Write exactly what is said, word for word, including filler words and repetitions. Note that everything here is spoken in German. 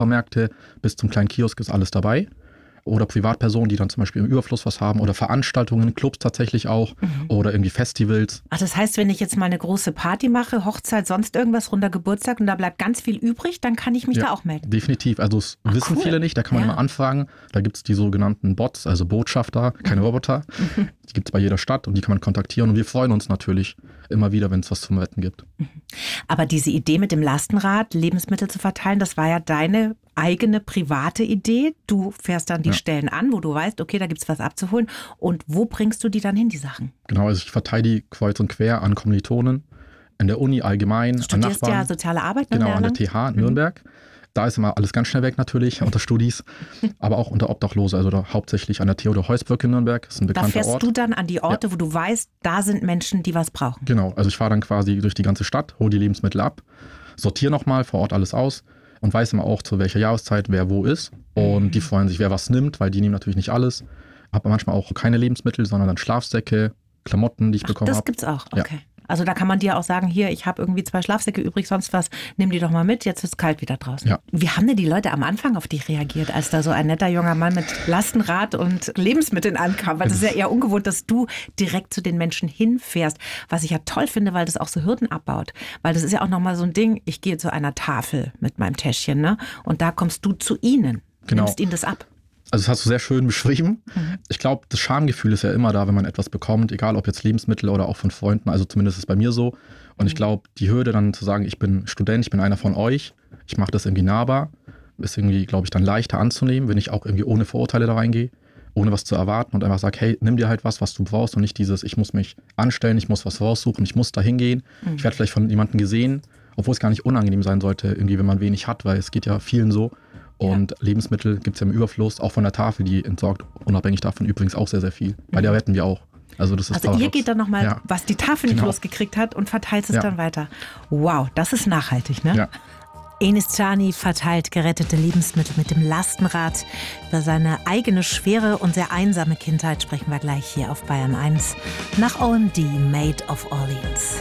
Supermärkte bis zum kleinen Kiosk ist alles dabei. Oder Privatpersonen, die dann zum Beispiel im Überfluss was haben oder Veranstaltungen, Clubs tatsächlich auch mhm. oder irgendwie Festivals. Ach, das heißt, wenn ich jetzt mal eine große Party mache, Hochzeit, sonst irgendwas, runder Geburtstag und da bleibt ganz viel übrig, dann kann ich mich ja, da auch melden? Definitiv. Also das Ach, wissen cool. viele nicht, da kann man ja. mal anfragen. Da gibt es die sogenannten Bots, also Botschafter, keine mhm. Roboter. Mhm. Die gibt es bei jeder Stadt und die kann man kontaktieren und wir freuen uns natürlich immer wieder, wenn es was zum Wetten gibt. Mhm. Aber diese Idee mit dem Lastenrad, Lebensmittel zu verteilen, das war ja deine eigene private Idee. Du fährst dann die ja. Stellen an, wo du weißt, okay, da gibt es was abzuholen. Und wo bringst du die dann hin, die Sachen? Genau, also ich verteile die kreuz und quer an Kommilitonen, an der Uni allgemein, du studierst an Nachbarn. Ja soziale Arbeit. Genau, an der T H in Nürnberg. Mhm. Da ist immer alles ganz schnell weg natürlich, unter Studis, aber auch unter Obdachlose, also da hauptsächlich an der Theodor-Heuss-Brücke in Nürnberg. Das ist ein bekannter Ort. Da fährst Ort. du dann an die Orte, ja. wo du weißt, da sind Menschen, die was brauchen. Genau, also ich fahre dann quasi durch die ganze Stadt, hole die Lebensmittel ab, sortiere nochmal vor Ort alles aus und weiß immer auch, zu welcher Jahreszeit wer wo ist. Und mhm. die freuen sich, wer was nimmt, weil die nehmen natürlich nicht alles. Habe manchmal auch keine Lebensmittel, sondern dann Schlafsäcke, Klamotten, die ich Ach, bekommen habe. Das gibt's auch, okay. Ja. Also da kann man dir auch sagen, hier, ich habe irgendwie zwei Schlafsäcke übrig, sonst was, nimm die doch mal mit, jetzt ist es kalt wieder draußen. Ja. Wie haben denn die Leute am Anfang auf dich reagiert, als da so ein netter junger Mann mit Lastenrad und Lebensmitteln ankam? Weil das ist ja eher ungewohnt, dass du direkt zu den Menschen hinfährst, was ich ja toll finde, weil das auch so Hürden abbaut. Weil das ist ja auch nochmal so ein Ding, ich gehe zu einer Tafel mit meinem Täschchen, ne? Und da kommst du zu ihnen, genau. nimmst ihnen das ab. Also das hast du sehr schön beschrieben. Mhm. Ich glaube, das Schamgefühl ist ja immer da, wenn man etwas bekommt, egal ob jetzt Lebensmittel oder auch von Freunden, also zumindest ist es bei mir so. Und mhm. ich glaube, die Hürde dann zu sagen, ich bin Student, ich bin einer von euch, ich mache das irgendwie nahbar, ist irgendwie, glaube ich, dann leichter anzunehmen, wenn ich auch irgendwie ohne Vorurteile da reingehe, ohne was zu erwarten und einfach sage, hey, nimm dir halt was, was du brauchst und nicht dieses, ich muss mich anstellen, ich muss was raussuchen, ich muss da hingehen. Mhm. Ich werde vielleicht von jemandem gesehen, obwohl es gar nicht unangenehm sein sollte, irgendwie, wenn man wenig hat, weil es geht ja vielen so. Und ja. Lebensmittel gibt es ja im Überfluss, auch von der Tafel, die entsorgt unabhängig davon übrigens auch sehr, sehr viel. Bei der retten wir auch. Also, das ist also ihr geht dann nochmal, ja. was die Tafel nicht genau. losgekriegt hat und verteilt es ja. dann weiter. Wow, das ist nachhaltig, ne? Ja. Enis Cani verteilt gerettete Lebensmittel mit dem Lastenrad. Über seine eigene schwere und sehr einsame Kindheit sprechen wir gleich hier auf Bayern eins. Nach O M D Made of Orleans.